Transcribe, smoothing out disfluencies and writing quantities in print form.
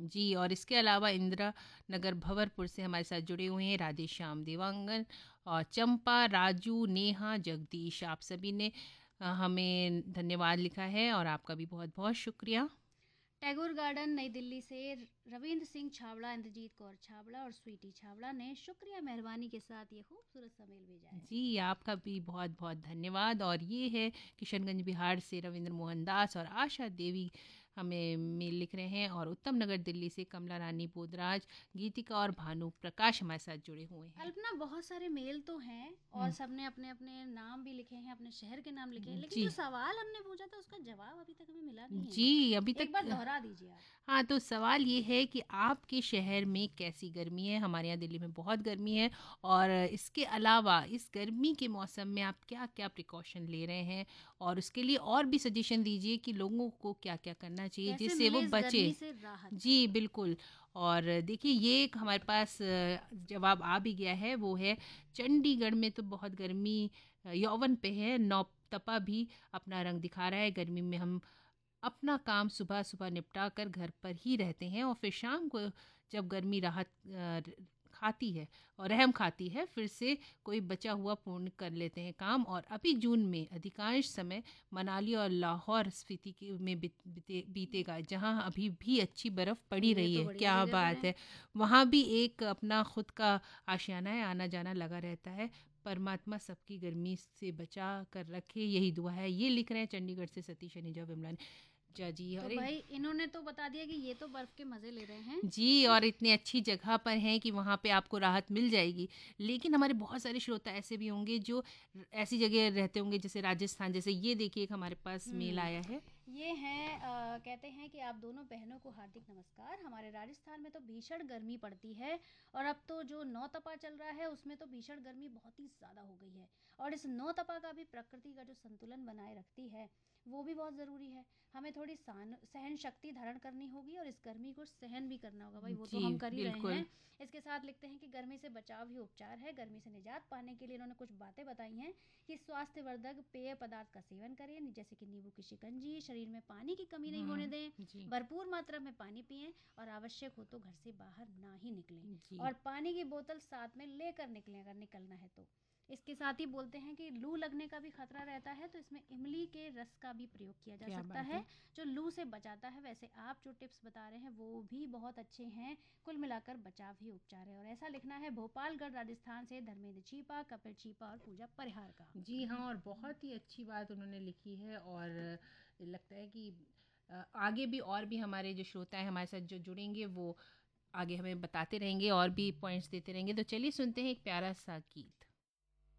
जी, और इसके अलावा इंदिरा नगर भंवरपुर से हमारे साथ जुड़े हुए हैं राधेश्याम देवांगन और चंपा, राजू, नेहा, जगदीश। आप सभी ने हमें धन्यवाद लिखा है और आपका भी बहुत बहुत शुक्रिया। टैगोर गार्डन नई दिल्ली से रविंद्र सिंह छाबड़ा, इंद्रजीत कौर छाबड़ा और स्वीटी छाबड़ा ने शुक्रिया मेहरबानी के साथ ये खूबसूरत सा मेल भेजा है। जी, आपका भी बहुत बहुत धन्यवाद। और ये है किशनगंज बिहार से रविंद्र मोहन दास और आशा देवी हमें मेल लिख रहे हैं, और उत्तम नगर दिल्ली से कमला रानी बोदराज, गीतिका और भानु प्रकाश हमारे साथ जुड़े हुए हैं। कल्पना, बहुत सारे मेल तो हैं और हम्म, सबने अपने अपने नाम भी लिखे हैं, अपने शहर के नाम लिखे हैं, लेकिन जी जो सवाल हमने पूछा था उसका जवाब अभी तक हमें मिला नहीं है। जी, अभी एक तक। बार दोहरा दीजिए आप। हाँ, तो सवाल ये है कि आपके शहर में कैसी गर्मी है? हमारे यहाँ दिल्ली में बहुत गर्मी है, और इसके अलावा इस गर्मी के मौसम में आप क्या-क्या प्रिकॉशन ले रहे हैं? और उसके लिए और भी सजेशन दीजिए कि लोगों को क्या-क्या करना चाहिए कैसे जिससे वो मिले इस बचे। गर्मी से राहत। जी, बिल्कुल। और देखिए, ये एक हमारे पास जवाब आ भी गया है, वो है चंडीगढ़ में तो बहुत गर्मी यौवन पे है। नौतपा भी अपना रंग दिखा रहा है। गर्मी में हम अपना काम सुबह सुबह निपटा कर घर पर ही रहते हैं, और फिर शाम को जब गर्मी राहत खाती है और रहम खाती है, फिर से कोई बचा हुआ पूर्ण कर लेते हैं काम। और अभी जून में अधिकांश समय मनाली और लाहौर स्पीति में बीतेगा, जहां अभी भी अच्छी बर्फ पड़ी ये रही तो है। बढ़िया क्या जगह पर बात है। है! वहां भी एक अपना खुद का आशियाना है, आना जाना लगा रहता है। परमात्मा सबकी गर्मी से बचा कर रखे, यही दुआ है। ये लिख रहे हैं चंडीगढ़ से सतीश अनिजा विमला ने। जी, तो अरे! भाई इन्होंने तो बता दिया कि ये तो बर्फ के मजे ले रहे हैं। जी, हम और इतनी अच्छी जगह पर हैं कि वहाँ पे आपको राहत मिल जाएगी। लेकिन हमारे बहुत सारे श्रोता ऐसे भी होंगे जो ऐसी जगह रहते होंगे, जैसे राजस्थान। जैसे ये देखिए, एक हमारे पास मेल आया है। ये हैं, कहते हैं कि आप दोनों बहनों को हार्दिक नमस्कार। हमारे राजस्थान में तो भीषण गर्मी पड़ती है, और अब तो जो नौ तपा चल रहा है उसमें तो भीषण गर्मी बहुत ही ज़्यादा हो गई है। और इस नौ तपा का भी प्रकृति का जो संतुलन बनाए रखती है वो भी बहुत ज़रूरी है। हमें थोड़ी सहन शक्ति धारण करनी होगी और इस गर्मी को सहन भी करना होगा। भाई वो तो जी, हम कर ही रहे बिल्कुल। हैं। इसके साथ लिखते हैं कि गर्मी से बचाव ही उपचार है। गर्मी से निजात पाने के लिए इन्होंने कुछ बातें बताई हैं कि स्वास्थ्यवर्धक पेय पदार्थ का सेवन करें, जैसे कि नींबू की शिकंजी। शरीर में पानी की कमी नहीं होने दें, जी, भरपूर मात्रा में पानी पिएं, और आवश्यक हो तो घर से बाहर ना ही निकलें, जी। और पानी की बोतल साथ में लेकर निकलें अगर निकलना है तो। इसके साथ ही बोलते हैं कि लू लगने का भी खतरा रहता है, तो इसमें इमली के रस का भी प्रयोग किया जा क्या सकता बात है, है! जो लू से बचाता है। वैसे आप जो टिप्स बता रहे हैं वो भी बहुत अच्छे हैं। कुल मिलाकर बचाव ही उपचार है। और ऐसा लिखना है भोपालगढ़ राजस्थान से धर्मेंद्र चीपा, कपिल चीपा और पूजा परिहार का। जी हाँ, और बहुत ही अच्छी बात उन्होंने लिखी है। और लगता है कि आगे भी और भी हमारे जो श्रोता हैं हमारे साथ जो जुड़ेंगे, वो आगे हमें बताते रहेंगे और भी पॉइंट्स देते रहेंगे। तो चलिए सुनते हैं एक प्यारा सा गीत।